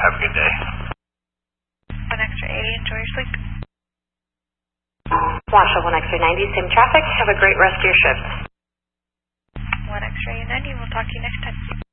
Have a good day. 1 extra 80, enjoy your sleep. Washoe 1 extra 90, same traffic. Have a great rest of your shift. 1 extra 90, we'll talk to you next time.